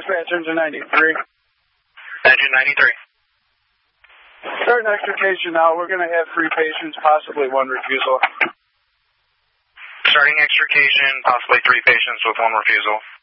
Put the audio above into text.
Dispatch, engine 93. Engine 93. Starting extrication now. We're going to have 3 patients, possibly 1 refusal. Starting extrication, possibly 3 patients with 1 refusal.